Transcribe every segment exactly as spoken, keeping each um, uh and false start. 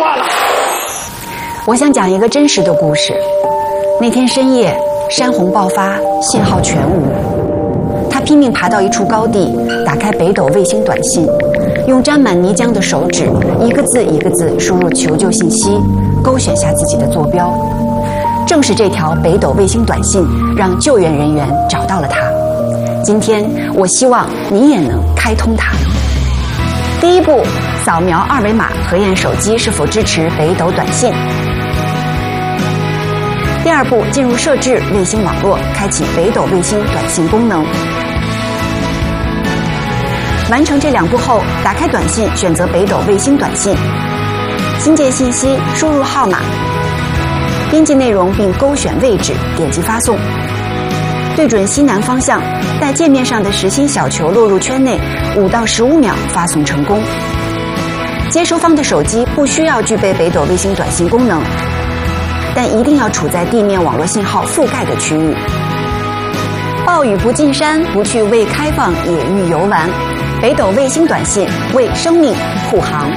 话了。 我想讲一个真实的故事。那天深夜，山洪爆发，信号全无。他拼命爬到一处高地，打开北斗卫星短信，用沾满泥浆的手指一个字一个字输入求救信息，勾选下自己的坐标。正是这条北斗卫星短信让救援人员找到了他。今天我希望你也能开通它。第一步，扫描二维码核验手机是否支持北斗短信。第二步，进入设置卫星网络，开启北斗卫星短信功能。完成这两步后，打开短信，选择北斗卫星短信，新建信息，输入号码，编辑内容并勾选位置，点击发送。对准西南方向，待界面上的实心小球落入圈内，五到十五秒发送成功。接收方的手机不需要具备北斗卫星短信功能，但一定要处在地面网络信号覆盖的区域。暴雨不进山，不去未开放野域游玩。北斗卫星短信为生命护航。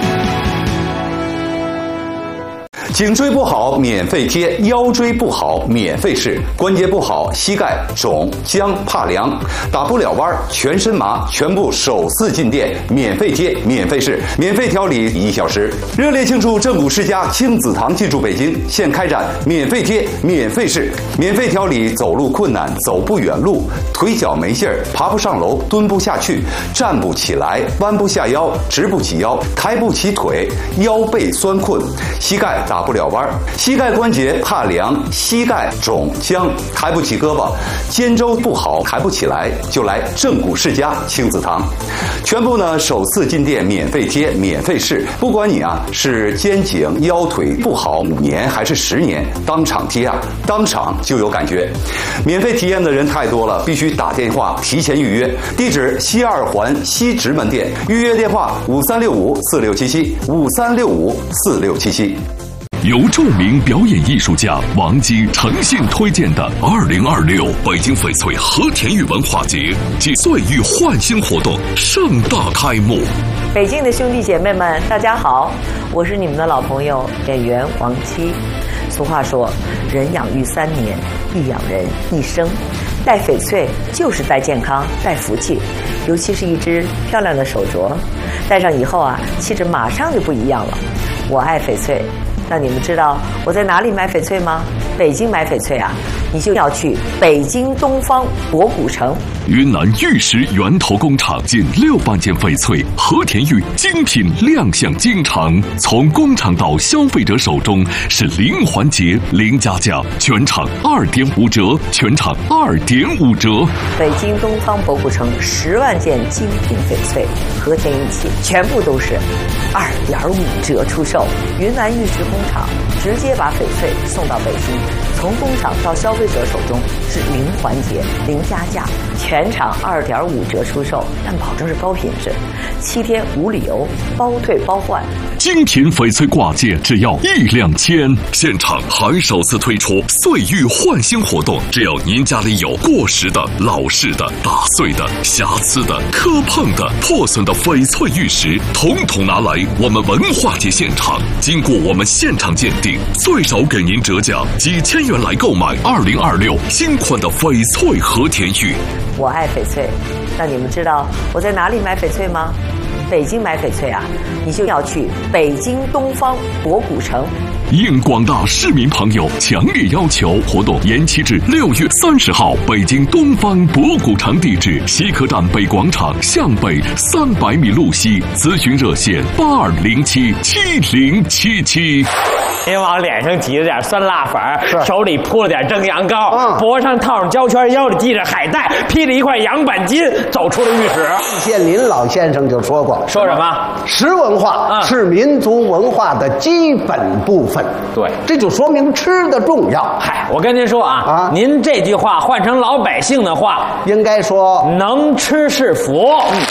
颈椎不好免费贴，腰椎不好免费试，关节不好膝盖肿僵怕凉，打不了弯全身麻，全部首次进店免费贴免费试，免费调理一小时。热烈庆祝正骨世家亲子堂进驻北京，现开展免费贴免费试，免费调理走路困难、走不远路、腿脚没劲儿、爬不上楼、蹲不下去、站不起来、弯不下腰、直不起腰、抬不起腿、腰背酸困、膝盖打不了弯，膝盖关节怕凉，膝盖肿僵，抬不起胳膊，肩周不好抬不起来，就来正骨世家亲子堂。全部呢首次进店免费贴免费试，不管你啊是肩颈腰腿不好五年还是十年，当场贴啊当场就有感觉。免费体验的人太多了，必须打电话提前预约。地址西二环西直门店，预约电话五三六五四六七七五三六五四六七七。 由著名表演艺术家王姬诚信推荐的二零二六北京翡翠和田玉文化节暨岁玉焕新活动盛大开幕。 北京的兄弟姐妹们，大家好，我是你们的老朋友演员王姬。俗话说，人养育三年，必养人一生。戴翡翠就是戴健康、戴福气，尤其是一只漂亮的手镯，戴上以后啊，气质马上就不一样了。我爱翡翠。那你们知道我在哪里买翡翠吗？北京买翡翠啊，你就要去北京东方博古城。 云南玉石源头工厂近六万件翡翠和田玉精品亮相京城，从工厂到消费者手中是零环节、零加价，全场二点五折，全场二点五折。 北京东方博古城十万件精品翡翠、和田玉器，全部都是二点五折出售。云南玉石工厂直接把翡翠送到北京，从工厂到消费者手中是零环节、零加价，全场二点五折出售，但保证是高品质，七天无理由，包退包换。 精品翡翠挂件只要一两千，现场还首次推出岁玉焕新活动，只要您家里有过时的、老式的、打碎的、瑕疵的、磕碰的、破损的翡翠玉石，统统拿来我们文化节现场，经过我们现场鉴定，最少给您折价几千元来购买二零二六新款的翡翠和田玉。 我爱翡翠，那你们知道我在哪里买翡翠吗？北京买翡翠啊，你就要去北京东方博古城。 应广大市民朋友强烈要求，活动延期至六月三十号。北京东方博古城地址：西客站北广场向北三百米路西。咨询热线：八二零七七零七七。 您往脸上挤了点酸辣粉，手里铺了点蒸羊羔，嗯、脖上套上胶圈，腰里系着海带，披了一块羊板筋，走出了浴室。 季羡林老先生就说过：“ 说什么？ 食文化、嗯、是民族文化的基本部分。” 对， 这就说明吃的重要。 嗨，我跟您说啊，啊您这句话换成老百姓的话， 应该说能吃是福。嗯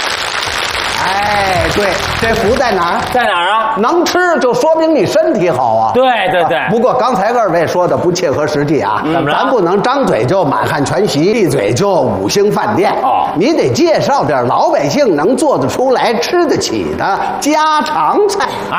哎，对，这福在哪儿？ 在哪儿啊？ 能吃就说明你身体好啊。 对对对。 不过刚才二位说的不切合实际啊， 怎么了？ 咱不能张嘴就满汉全席，闭嘴就五星饭店。哦，你得介绍点老百姓能做得出来、吃得起的家常菜。